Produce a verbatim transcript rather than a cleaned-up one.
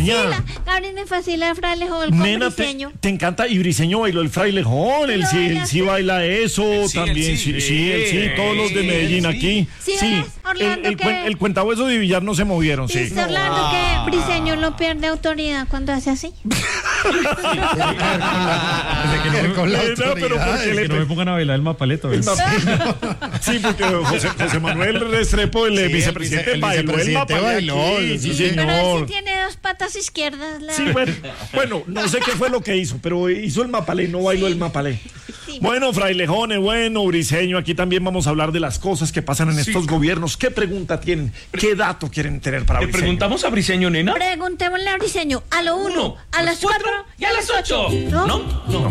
fascina, Gabriel, me fascina el frailejón con Nena, Briseño. Te, te encanta, y Briseño bailó el frailejón, él ¿Lo sí, él bailaste? sí baila eso, Él sí, también, él sí, sí, sí, él sí, sí, todos los de él Medellín sí. aquí, ¿Sí sí, ves, Orlando, el, el, que- cuen- el cuentahueso de Villar no se movieron, sí. Dice Orlando que Briseño no pierde autoridad cuando hace así. Con la Nena, pero autoridad. ¿por qué le Que no me pongan a bailar el mapaleto. El ¿ves? mapa- Sí, porque José, José Manuel Restrepo, el, Sí, el vicepresidente, vice- el bailó el vicepresidente mapa bailó, aquí, sí, sí. Pero él sí señor. tiene dos patas izquierdas. La... Sí, bueno, bueno, no sé qué fue lo que hizo, pero hizo el mapalé, no bailó el mapalé. Sí. Bueno, frailejones, bueno, Briseño, aquí también vamos a hablar de las cosas que pasan en estos gobiernos. ¿Qué pregunta tienen? ¿Qué dato quieren tener para ¿Le Briseño? preguntamos a Briseño, nena? Preguntémosle a Briseño a lo uno, Uno, a las cuatro y a las ocho. ¿No? ¿No? No.